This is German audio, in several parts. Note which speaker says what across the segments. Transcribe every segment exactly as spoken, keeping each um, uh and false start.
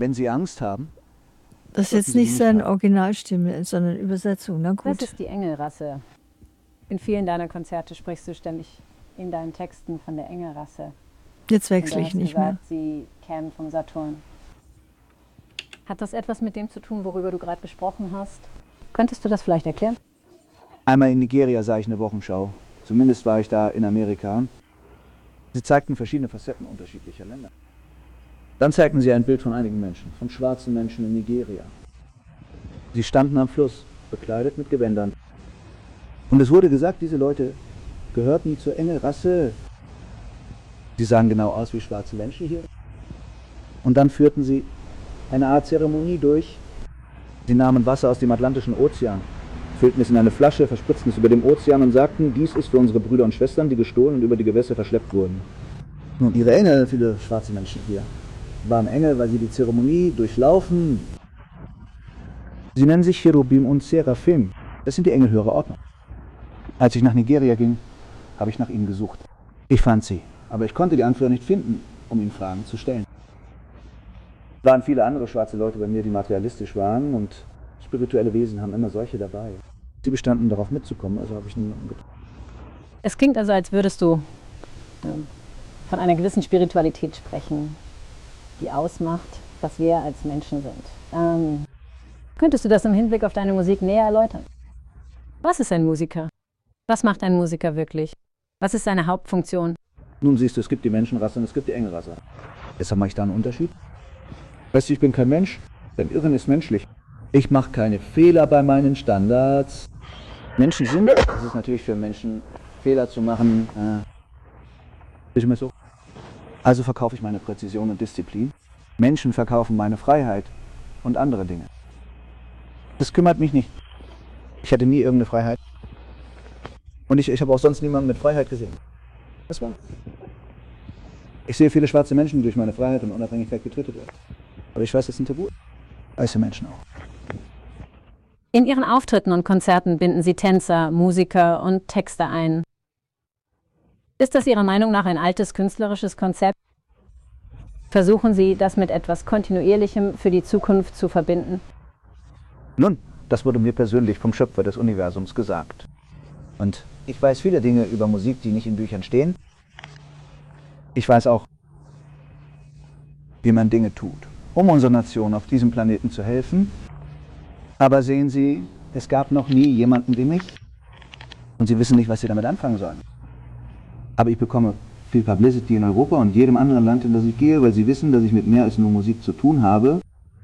Speaker 1: Wenn Sie Angst haben.
Speaker 2: Das ist jetzt nicht seine Originalstimme, sondern Übersetzung. Na gut.
Speaker 3: Was ist die Engelrasse? In vielen deiner Konzerte sprichst du ständig in deinen Texten von der Engelrasse.
Speaker 2: Jetzt wechsle ich nicht
Speaker 3: gesagt,
Speaker 2: mehr.
Speaker 3: Sie kämen vom Saturn. Hat das etwas mit dem zu tun, worüber du gerade gesprochen hast? Könntest du das vielleicht erklären?
Speaker 1: Einmal in Nigeria sah ich eine Wochenschau. Zumindest war ich da in Amerika. Sie zeigten verschiedene Facetten unterschiedlicher Länder. Dann zeigten sie ein Bild von einigen Menschen, von schwarzen Menschen in Nigeria. Sie standen am Fluss, bekleidet mit Gewändern. Und es wurde gesagt, diese Leute gehörten zur Engelrasse. Sie sahen genau aus wie schwarze Menschen hier. Und dann führten sie eine Art Zeremonie durch. Sie nahmen Wasser aus dem Atlantischen Ozean, füllten es in eine Flasche, verspritzten es über dem Ozean und sagten, dies ist für unsere Brüder und Schwestern, die gestohlen und über die Gewässer verschleppt wurden. Nun, ihre Engel, viele schwarze Menschen hier, waren Engel, weil sie die Zeremonie durchlaufen. Sie nennen sich Cherubim und Seraphim. Das sind die Engel höherer Ordnung. Als ich nach Nigeria ging, habe ich nach ihnen gesucht. Ich fand sie, aber ich konnte die Anführer nicht finden, um ihnen Fragen zu stellen. Es waren viele andere schwarze Leute bei mir, die materialistisch waren, und spirituelle Wesen haben immer solche dabei. Sie bestanden darauf mitzukommen, also habe ich niemanden getroffen.
Speaker 3: Es klingt also, als würdest du ähm, von einer gewissen Spiritualität sprechen, die ausmacht, was wir als Menschen sind. Ähm, könntest du das im Hinblick auf deine Musik näher erläutern? Was ist ein Musiker? Was macht ein Musiker wirklich? Was ist seine Hauptfunktion?
Speaker 1: Nun siehst du, es gibt die Menschenrasse und es gibt die Engelrasse. Deshalb mache ich da einen Unterschied. Weißt du, ich bin kein Mensch, denn Irren ist menschlich. Ich mache keine Fehler bei meinen Standards. Menschen sind, es ist natürlich für Menschen, Fehler zu machen. Äh, ist immer so. Also verkaufe ich meine Präzision und Disziplin. Menschen verkaufen meine Freiheit und andere Dinge. Das kümmert mich nicht. Ich hatte nie irgendeine Freiheit. Und ich, ich habe auch sonst niemanden mit Freiheit gesehen. Das war. Ich sehe viele schwarze Menschen, die durch meine Freiheit und Unabhängigkeit getötet werden. Aber ich weiß, das ist ein Tabu. Weiße Menschen auch.
Speaker 3: In ihren Auftritten und Konzerten binden sie Tänzer, Musiker und Texter ein. Ist das Ihrer Meinung nach ein altes künstlerisches Konzept? Versuchen Sie, das mit etwas Kontinuierlichem für die Zukunft zu verbinden?
Speaker 1: Nun, das wurde mir persönlich vom Schöpfer des Universums gesagt. Und ich weiß viele Dinge über Musik, die nicht in Büchern stehen. Ich weiß auch, wie man Dinge tut, um unserer Nation auf diesem Planeten zu helfen. Aber sehen Sie, es gab noch nie jemanden wie mich. Und Sie wissen nicht, was Sie damit anfangen sollen. Aber ich bekomme viel Publicity in Europa und jedem anderen Land, in das ich gehe, weil Sie wissen, dass ich mit mehr als nur Musik zu tun habe.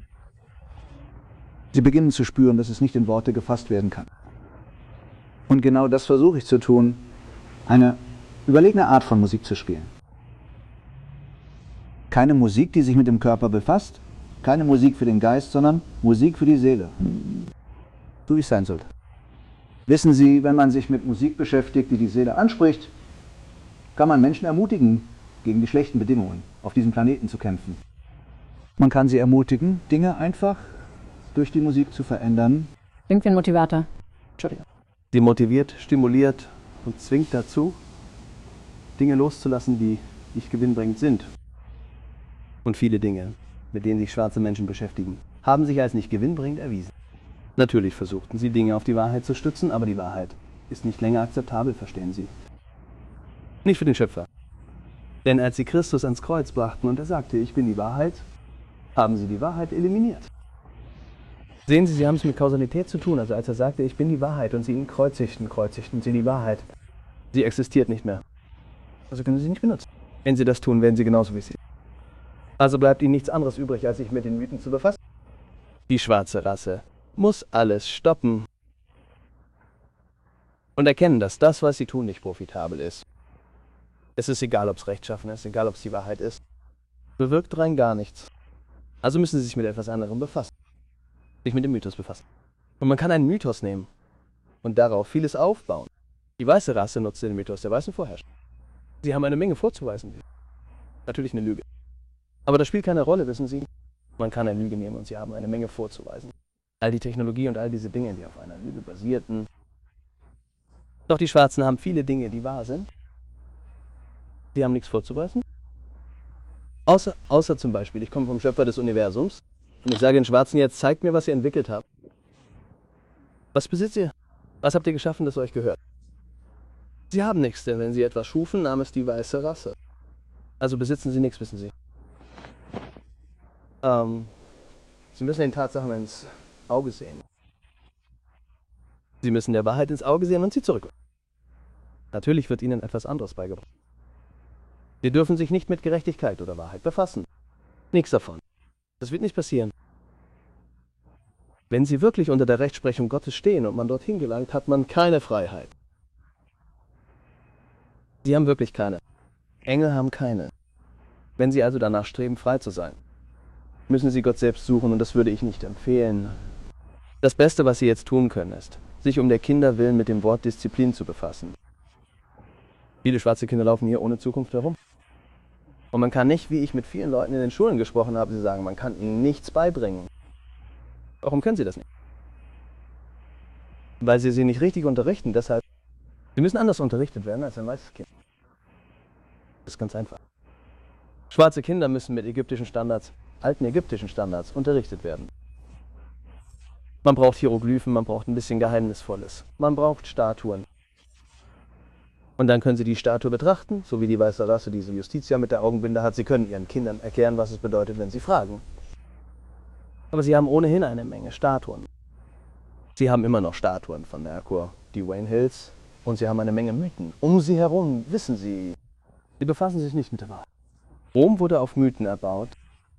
Speaker 1: Sie beginnen zu spüren, dass es nicht in Worte gefasst werden kann. Und genau das versuche ich zu tun, eine überlegene Art von Musik zu spielen. Keine Musik, die sich mit dem Körper befasst, keine Musik für den Geist, sondern Musik für die Seele. So wie es sein sollte. Wissen Sie, wenn man sich mit Musik beschäftigt, die die Seele anspricht, kann man Menschen ermutigen, gegen die schlechten Bedingungen auf diesem Planeten zu kämpfen. Man kann sie ermutigen, Dinge einfach durch die Musik zu verändern.
Speaker 3: Klingt wie ein Motivator.
Speaker 1: Entschuldigung.
Speaker 4: Die motiviert, stimuliert und zwingt dazu, Dinge loszulassen, die nicht gewinnbringend sind. Und viele Dinge, mit denen sich schwarze Menschen beschäftigen, haben sich als nicht gewinnbringend erwiesen. Natürlich versuchten sie, Dinge auf die Wahrheit zu stützen, aber die Wahrheit ist nicht länger akzeptabel, verstehen Sie. Nicht für den Schöpfer. Denn als sie Christus ans Kreuz brachten und er sagte, ich bin die Wahrheit, haben sie die Wahrheit eliminiert. Sehen Sie, Sie haben es mit Kausalität zu tun. Also als er sagte, ich bin die Wahrheit und sie ihn kreuzigten, kreuzigten sie die Wahrheit. Sie existiert nicht mehr. Also können Sie sie nicht benutzen. Wenn Sie das tun, werden Sie genauso wie Sie. Also bleibt Ihnen nichts anderes übrig, als sich mit den Mythen zu befassen. Die schwarze Rasse muss alles stoppen. Und erkennen, dass das, was sie tun, nicht profitabel ist. Es ist egal, ob es rechtschaffen ist, egal, ob es die Wahrheit ist. Bewirkt rein gar nichts. Also müssen Sie sich mit etwas anderem befassen. Sich mit dem Mythos befassen. Und man kann einen Mythos nehmen und darauf vieles aufbauen. Die weiße Rasse nutzt den Mythos der weißen Vorherrscher. Sie haben eine Menge vorzuweisen. Natürlich eine Lüge. Aber das spielt keine Rolle, wissen Sie. Man kann eine Lüge nehmen und Sie haben eine Menge vorzuweisen. All die Technologie und all diese Dinge, die auf einer Lüge basierten. Doch die Schwarzen haben viele Dinge, die wahr sind. Die haben nichts vorzuweisen. Außer, außer zum Beispiel, ich komme vom Schöpfer des Universums Und ich sage den Schwarzen jetzt, zeigt mir, was ihr entwickelt habt. Was besitzt ihr? Was habt ihr geschaffen, das euch gehört? Sie haben nichts, denn wenn sie etwas schufen, nahm es die weiße Rasse. Also besitzen sie nichts, wissen sie. Ähm, sie müssen den Tatsachen ins Auge sehen. Sie müssen der Wahrheit ins Auge sehen und sie zurück. Natürlich wird ihnen etwas anderes beigebracht. Sie dürfen sich nicht mit Gerechtigkeit oder Wahrheit befassen. Nichts davon. Das wird nicht passieren. Wenn sie wirklich unter der Rechtsprechung Gottes stehen und man dorthin gelangt, hat man keine Freiheit. Sie haben wirklich keine. Engel haben keine. Wenn sie also danach streben, frei zu sein, müssen sie Gott selbst suchen und das würde ich nicht empfehlen. Das Beste, was sie jetzt tun können, ist, sich um der Kinder willen mit dem Wort Disziplin zu befassen. Viele schwarze Kinder laufen hier ohne Zukunft herum. Und man kann nicht, wie ich mit vielen Leuten in den Schulen gesprochen habe, sie sagen, man kann ihnen nichts beibringen. Warum können sie das nicht? Weil sie sie nicht richtig unterrichten, deshalb. Sie müssen anders unterrichtet werden als ein weißes Kind. Das ist ganz einfach. Schwarze Kinder müssen mit ägyptischen Standards, alten ägyptischen Standards, unterrichtet werden. Man braucht Hieroglyphen, man braucht ein bisschen Geheimnisvolles. Man braucht Statuen. Und dann können sie die Statue betrachten, so wie die weiße Rasse diese Justitia mit der Augenbinde hat. Sie können ihren Kindern erklären, was es bedeutet, wenn sie fragen. Aber sie haben ohnehin eine Menge Statuen. Sie haben immer noch Statuen von Merkur, die Wayne Hills, und sie haben eine Menge Mythen. Um sie herum wissen sie, sie befassen sich nicht mit der Wahrheit. Rom wurde auf Mythen erbaut.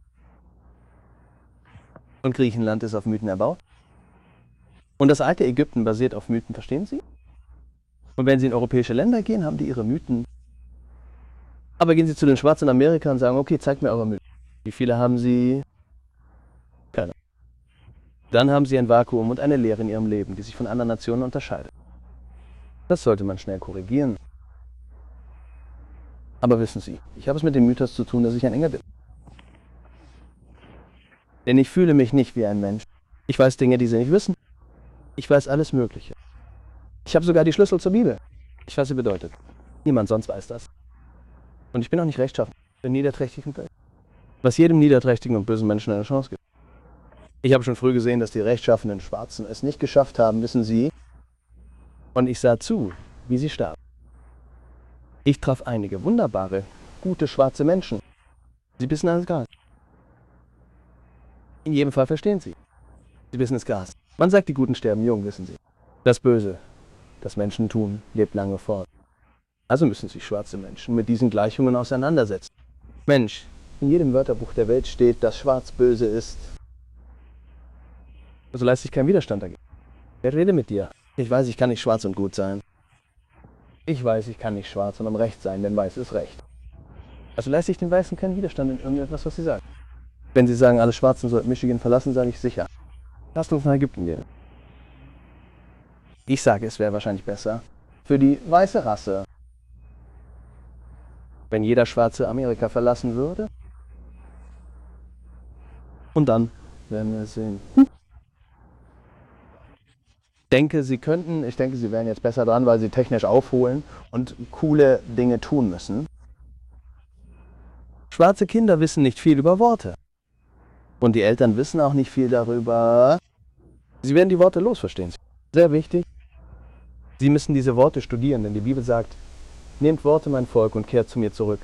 Speaker 4: Und Griechenland ist auf Mythen erbaut. Und das alte Ägypten basiert auf Mythen, verstehen Sie? Und wenn Sie in europäische Länder gehen, haben die ihre Mythen. Aber gehen Sie zu den Schwarzen in Amerika und sagen, okay, zeigt mir eure Mythen. Wie viele haben Sie? Keine. Dann haben Sie ein Vakuum und eine Leere in Ihrem Leben, die sich von anderen Nationen unterscheidet. Das sollte man schnell korrigieren. Aber wissen Sie, ich habe es mit dem Mythos zu tun, dass ich ein Engel bin. Denn ich fühle mich nicht wie ein Mensch. Ich weiß Dinge, die Sie nicht wissen. Ich weiß alles Mögliche. Ich habe sogar die Schlüssel zur Bibel. Ich weiß, was sie bedeutet. Niemand sonst weiß das. Und ich bin auch nicht rechtschaffen. Ich bin niederträchtig und böse. Was jedem niederträchtigen und bösen Menschen eine Chance gibt. Ich habe schon früh gesehen, dass die rechtschaffenen Schwarzen es nicht geschafft haben, wissen Sie. Und ich sah zu, wie sie starben. Ich traf einige wunderbare, gute schwarze Menschen. Sie bissen ans Gas. In jedem Fall verstehen Sie. Sie bissen ins Gas. Man sagt, die Guten sterben jung, wissen Sie. Das Böse, das Menschen tun, lebt lange fort. Also müssen sich schwarze Menschen mit diesen Gleichungen auseinandersetzen. Mensch, in jedem Wörterbuch der Welt steht, dass Schwarz böse ist. Also leistet sich kein Widerstand dagegen. Wer redet mit dir? Ich weiß, ich kann nicht schwarz und gut sein. Ich weiß, ich kann nicht schwarz und am Recht sein, denn weiß ist Recht. Also leiste ich den Weißen keinen Widerstand in irgendetwas, was sie sagen. Wenn sie sagen, alle Schwarzen sollten Michigan verlassen, sage ich sicher. Lasst uns nach Ägypten gehen. Ich sage, es wäre wahrscheinlich besser für die weiße Rasse, wenn jeder Schwarze Amerika verlassen würde. Und dann werden wir sehen. Hm. Ich denke, sie könnten, ich denke, sie wären jetzt besser dran, weil sie technisch aufholen und coole Dinge tun müssen. Schwarze Kinder wissen nicht viel über Worte. Und die Eltern wissen auch nicht viel darüber. Sie werden die Worte los, verstehen Sie. Sehr wichtig. Sie müssen diese Worte studieren, denn die Bibel sagt, nehmt Worte, mein Volk, und kehrt zu mir zurück.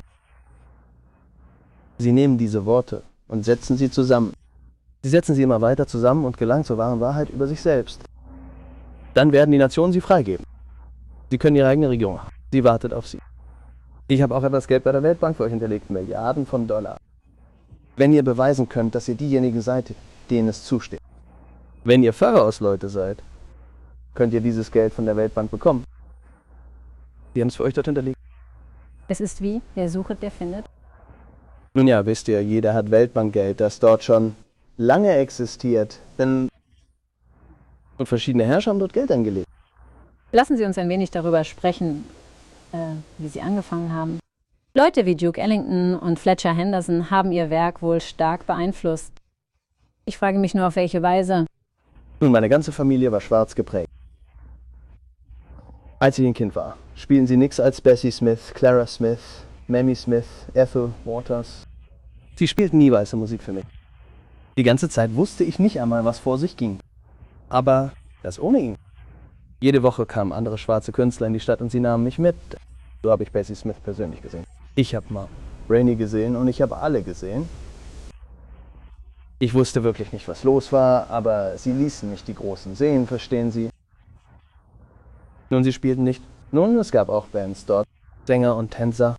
Speaker 4: Sie nehmen diese Worte und setzen sie zusammen. Sie setzen sie immer weiter zusammen und gelangen zur wahren Wahrheit über sich selbst. Dann werden die Nationen sie freigeben. Sie können ihre eigene Regierung haben. Sie wartet auf sie. Ich habe auch etwas Geld bei der Weltbank für euch hinterlegt, Milliarden von Dollar. Wenn ihr beweisen könnt, dass ihr diejenigen seid, denen es zusteht. Wenn ihr Pharaos-Leute seid, könnt ihr dieses Geld von der Weltbank bekommen. Die haben es für euch dort hinterlegt.
Speaker 3: Es ist wie, wer sucht, der findet.
Speaker 4: Nun ja, wisst ihr, jeder hat Weltbankgeld, das dort schon lange existiert. Denn und verschiedene Herrscher haben dort Geld angelegt.
Speaker 3: Lassen Sie uns ein wenig darüber sprechen, äh, wie Sie angefangen haben. Leute wie Duke Ellington und Fletcher Henderson haben ihr Werk wohl stark beeinflusst. Ich frage mich nur, auf welche Weise.
Speaker 4: Nun, meine ganze Familie war schwarz geprägt. Als ich ein Kind war, spielen sie nichts als Bessie Smith, Clara Smith, Mamie Smith, Ethel Waters. Sie spielten nie weiße Musik für mich. Die ganze Zeit wusste ich nicht einmal, was vor sich ging. Aber das ohne ihn. Jede Woche kamen andere schwarze Künstler in die Stadt und sie nahmen mich mit. So habe ich Bessie Smith persönlich gesehen. Ich habe mal Rainey gesehen und ich habe alle gesehen. Ich wusste wirklich nicht, was los war, aber sie ließen mich die Großen sehen, verstehen Sie? Nun, sie spielten nicht. Nun, es gab auch Bands dort, Sänger und Tänzer.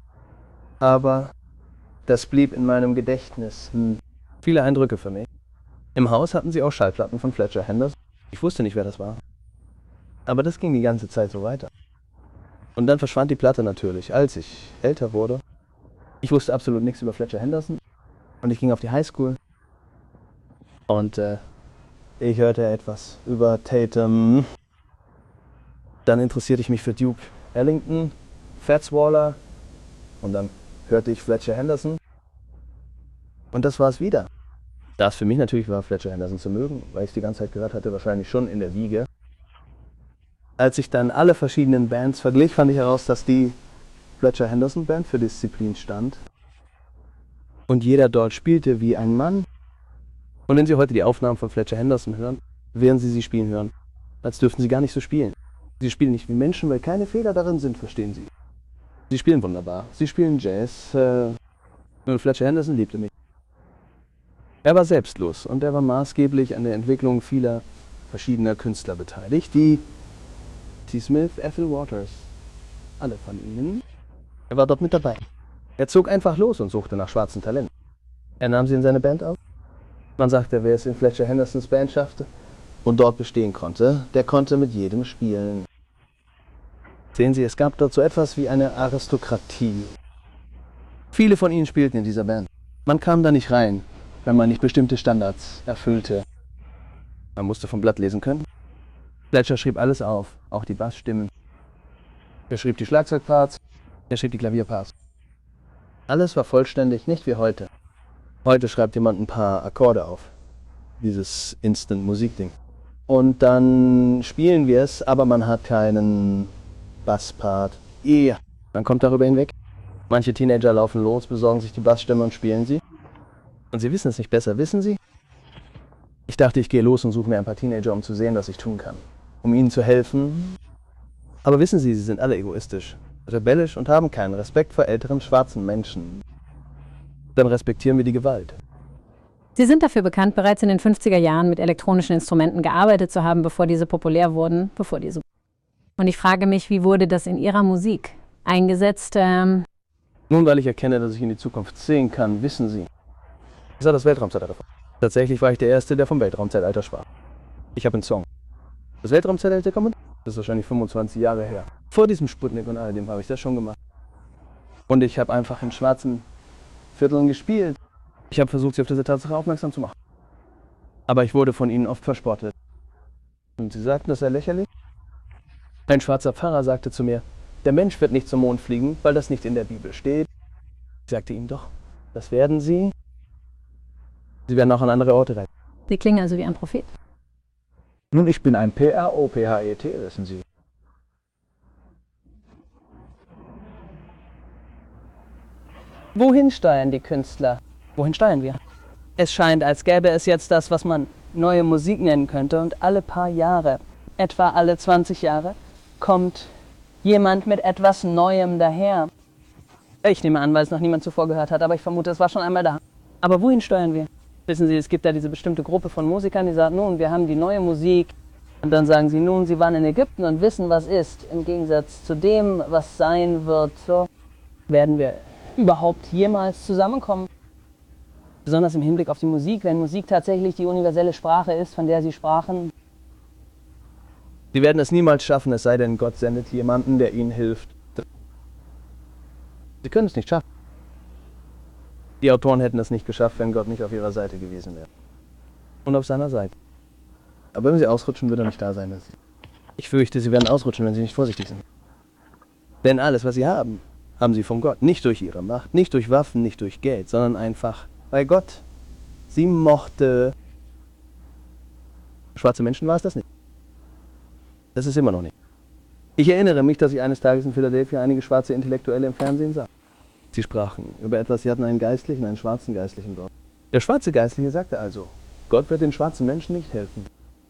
Speaker 4: Aber das blieb in meinem Gedächtnis. Hm. Viele Eindrücke für mich. Im Haus hatten sie auch Schallplatten von Fletcher Henderson. Ich wusste nicht, wer das war. Aber das ging die ganze Zeit so weiter. Und dann verschwand die Platte natürlich, als ich älter wurde. Ich wusste absolut nichts über Fletcher Henderson. Und ich ging auf die Highschool. Und äh, ich hörte etwas über Tatum. Dann interessierte ich mich für Duke Ellington, Fats Waller. Und dann hörte ich Fletcher Henderson. Und das war es wieder. Da es für mich natürlich war, Fletcher Henderson zu mögen, weil ich es die ganze Zeit gehört hatte, wahrscheinlich schon in der Wiege. Als ich dann alle verschiedenen Bands verglich, fand ich heraus, dass die Fletcher Henderson Band für Disziplin stand. Und jeder dort spielte wie ein Mann. Und wenn Sie heute die Aufnahmen von Fletcher Henderson hören, werden Sie sie spielen hören, als dürften sie gar nicht so spielen. Sie spielen nicht wie Menschen, weil keine Fehler darin sind, verstehen Sie. Sie spielen wunderbar. Sie spielen Jazz. Äh, und Fletcher Henderson liebte mich. Er war selbstlos und er war maßgeblich an der Entwicklung vieler verschiedener Künstler beteiligt, wie T. Smith, Ethel Waters, alle von ihnen. Er war dort mit dabei. Er zog einfach los und suchte nach schwarzen Talenten. Er nahm sie in seine Band auf. Man sagte, wer es in Fletcher Hendersons Band schaffte und dort bestehen konnte, der konnte mit jedem spielen. Sehen Sie, es gab dort so etwas wie eine Aristokratie. Viele von ihnen spielten in dieser Band. Man kam da nicht rein, wenn man nicht bestimmte Standards erfüllte. Man musste vom Blatt lesen können. Fletcher schrieb alles auf, auch die Bassstimmen. Er schrieb die Schlagzeugparts, er schrieb die Klavierparts. Alles war vollständig, nicht wie heute. Heute schreibt jemand ein paar Akkorde auf, dieses Instant-Musik-Ding. Und dann spielen wir es, aber man hat keinen Basspart. Yeah. Man kommt darüber hinweg. Manche Teenager laufen los, besorgen sich die Bassstimme und spielen sie. Und sie wissen es nicht besser, wissen Sie? Ich dachte, ich gehe los und suche mir ein paar Teenager, um zu sehen, was ich tun kann. Um ihnen zu helfen. Aber wissen Sie, sie sind alle egoistisch, rebellisch und haben keinen Respekt vor älteren schwarzen Menschen. Dann respektieren wir die Gewalt.
Speaker 3: Sie sind dafür bekannt, bereits in den fünfziger Jahren mit elektronischen Instrumenten gearbeitet zu haben, bevor diese populär wurden, bevor diese. Und ich frage mich, wie wurde das in Ihrer Musik eingesetzt? Ähm
Speaker 4: Nun, weil ich erkenne, dass ich in die Zukunft sehen kann, wissen Sie. Ich sah das Weltraumzeitalter. Tatsächlich war ich der Erste, der vom Weltraumzeitalter sprach. Ich habe einen Song. Das Weltraumzeitalter kommt, das ist wahrscheinlich fünfundzwanzig Jahre her. Vor diesem Sputnik und all dem habe ich das schon gemacht. Und ich habe einfach in schwarzen Vierteln gespielt. Ich habe versucht, sie auf diese Tatsache aufmerksam zu machen. Aber ich wurde von ihnen oft verspottet. Und sie sagten, das sei lächerlich. Ein schwarzer Pfarrer sagte zu mir, der Mensch wird nicht zum Mond fliegen, weil das nicht in der Bibel steht. Ich sagte ihm doch, das werden sie. Sie werden auch an andere Orte reisen.
Speaker 3: Sie klingen also wie ein Prophet.
Speaker 1: Nun, ich bin ein P R O P H E T, wissen Sie.
Speaker 5: Wohin steuern die Künstler? Wohin steuern wir? Es scheint, als gäbe es jetzt das, was man neue Musik nennen könnte, und alle paar Jahre, etwa alle zwanzig Jahre, kommt jemand mit etwas Neuem daher. Ich nehme an, weil es noch niemand zuvor gehört hat, aber ich vermute, es war schon einmal da. Aber wohin steuern wir? Wissen Sie, es gibt da diese bestimmte Gruppe von Musikern, die sagen, nun, wir haben die neue Musik. Und dann sagen sie, nun, sie waren in Ägypten und wissen, was ist. Im Gegensatz zu dem, was sein wird, so werden wir überhaupt jemals zusammenkommen. Besonders im Hinblick auf die Musik, wenn Musik tatsächlich die universelle Sprache ist, von der Sie sprachen.
Speaker 4: Sie werden es niemals schaffen, es sei denn, Gott sendet jemanden, der ihnen hilft. Sie können es nicht schaffen. Die Autoren hätten es nicht geschafft, wenn Gott nicht auf ihrer Seite gewesen wäre. Und auf seiner Seite. Aber wenn sie ausrutschen, wird er nicht da sein. Ich fürchte, sie werden ausrutschen, wenn sie nicht vorsichtig sind. Denn alles, was sie haben, haben sie von Gott. Nicht durch ihre Macht, nicht durch Waffen, nicht durch Geld, sondern einfach, weil Gott sie mochte. Schwarze Menschen war es das nicht. Das ist immer noch nicht. Ich erinnere mich, dass ich eines Tages in Philadelphia einige schwarze Intellektuelle im Fernsehen sah. Sie sprachen über etwas, sie hatten einen Geistlichen, einen schwarzen Geistlichen dort. Der schwarze Geistliche sagte also, Gott wird den schwarzen Menschen nicht helfen.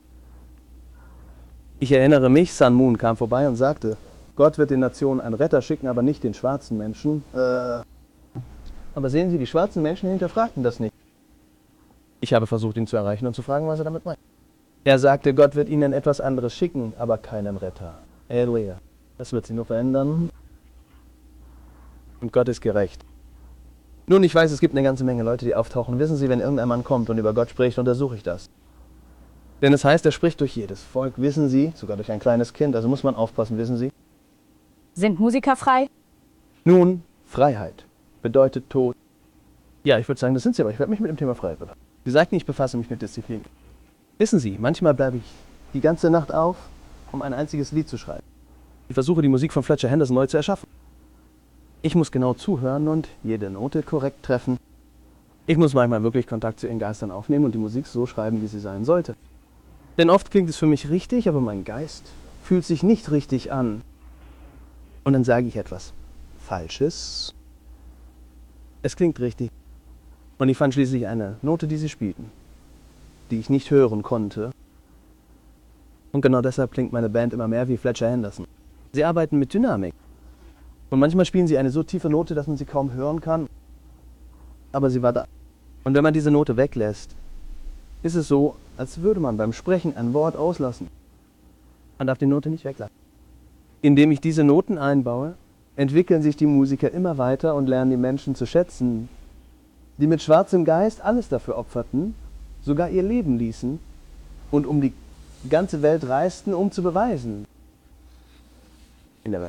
Speaker 4: Ich erinnere mich, Sun Moon kam vorbei und sagte, Gott wird den Nationen einen Retter schicken, aber nicht den schwarzen Menschen. Äh, aber sehen Sie, die schwarzen Menschen hinterfragten das nicht. Ich habe versucht, ihn zu erreichen und zu fragen, was er damit meint. Er sagte, Gott wird ihnen etwas anderes schicken, aber keinen Retter. Halleluja. Das wird sie nur verändern. Und Gott ist gerecht. Nun, ich weiß, es gibt eine ganze Menge Leute, die auftauchen. Wissen Sie, wenn irgendein Mann kommt und über Gott spricht, untersuche ich das. Denn es heißt, er spricht durch jedes Volk, wissen Sie, sogar durch ein kleines Kind, also muss man aufpassen, wissen Sie.
Speaker 6: Sind Musiker frei?
Speaker 4: Nun, Freiheit bedeutet Tod. Ja, ich würde sagen, das sind Sie, aber ich werde mich mit dem Thema Freiheit befassen. Sie sagten, ich befasse mich mit Disziplin. Wissen Sie, manchmal bleibe ich die ganze Nacht auf, um ein einziges Lied zu schreiben. Ich versuche, die Musik von Fletcher Henderson neu zu erschaffen. Ich muss genau zuhören und jede Note korrekt treffen. Ich muss manchmal wirklich Kontakt zu Ihren Geistern aufnehmen und die Musik so schreiben, wie sie sein sollte. Denn oft klingt es für mich richtig, aber mein Geist fühlt sich nicht richtig an. Und dann sage ich etwas Falsches. Es klingt richtig. Und ich fand schließlich eine Note, die sie spielten, die ich nicht hören konnte. Und genau deshalb klingt meine Band immer mehr wie Fletcher Henderson. Sie arbeiten mit Dynamik. Und manchmal spielen sie eine so tiefe Note, dass man sie kaum hören kann. Aber sie war da. Und wenn man diese Note weglässt, ist es so, als würde man beim Sprechen ein Wort auslassen. Man darf die Note nicht weglassen. Indem ich diese Noten einbaue, entwickeln sich die Musiker immer weiter und lernen die Menschen zu schätzen, die mit schwarzem Geist alles dafür opferten, sogar ihr Leben ließen und um die ganze Welt reisten, um zu beweisen. In der Welt.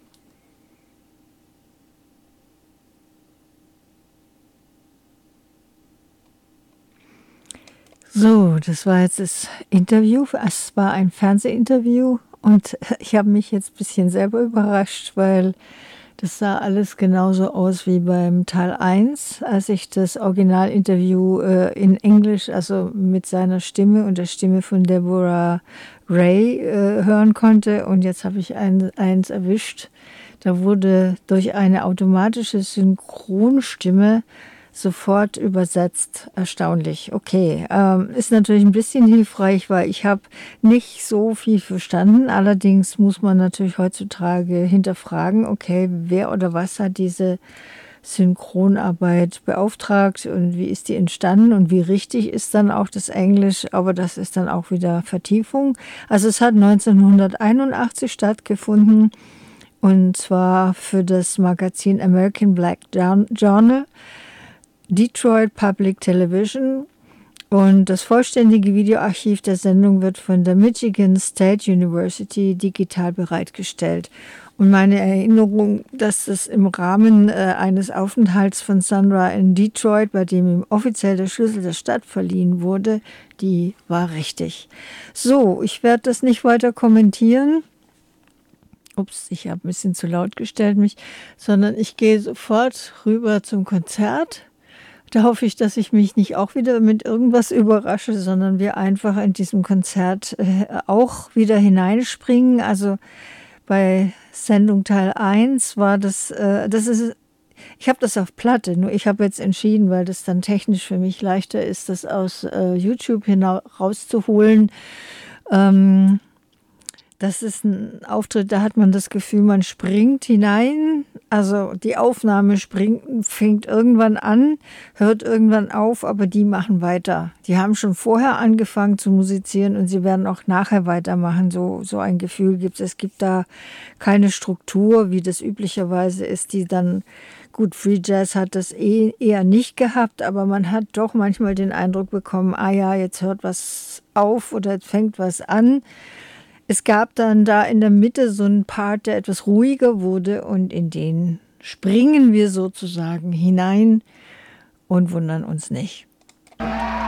Speaker 2: So, das war jetzt das Interview. Es war ein Fernsehinterview und ich habe mich jetzt ein bisschen selber überrascht, weil das sah alles genauso aus wie beim Teil eins, als ich das Originalinterview äh, in Englisch, also mit seiner Stimme und der Stimme von Deborah Ray äh, hören konnte. Und jetzt habe ich ein, eins erwischt. Da wurde durch eine automatische Synchronstimme sofort übersetzt. Erstaunlich. Okay, ähm, ist natürlich ein bisschen hilfreich, weil ich habe nicht so viel verstanden. Allerdings muss man natürlich heutzutage hinterfragen, okay, wer oder was hat diese Synchronarbeit beauftragt und wie ist die entstanden und wie richtig ist dann auch das Englisch, aber das ist dann auch wieder Vertiefung. Also es hat neunzehnhunderteinundachtzig stattgefunden und zwar für das Magazin American Black Journal, Detroit Public Television, und das vollständige Videoarchiv der Sendung wird von der Michigan State University digital bereitgestellt. Und meine Erinnerung, dass es im Rahmen äh, eines Aufenthalts von Sandra in Detroit, bei dem ihm offiziell der Schlüssel der Stadt verliehen wurde, die war richtig. So, ich werde das nicht weiter kommentieren. Ups, ich habe ein bisschen zu laut gestellt mich, sondern ich gehe sofort rüber zum Konzert. Da hoffe ich, dass ich mich nicht auch wieder mit irgendwas überrasche, sondern wir einfach in diesem Konzert äh, auch wieder hineinspringen. Also bei Sendung Teil eins war das, äh, das ist, ich habe das auf Platte, nur ich habe jetzt entschieden, weil das dann technisch für mich leichter ist, das aus äh, YouTube herauszuholen. Ähm, Das ist ein Auftritt, da hat man das Gefühl, man springt hinein. Also die Aufnahme springt, fängt irgendwann an, hört irgendwann auf, aber die machen weiter. Die haben schon vorher angefangen zu musizieren und sie werden auch nachher weitermachen. So, so ein Gefühl gibt es. Es gibt da keine Struktur, wie das üblicherweise ist, die dann, gut, Free Jazz hat das eh, eher nicht gehabt, aber man hat doch manchmal den Eindruck bekommen, ah ja, jetzt hört was auf oder jetzt fängt was an. Es gab dann da in der Mitte so einen Part, der etwas ruhiger wurde und in den springen wir sozusagen hinein und wundern uns nicht.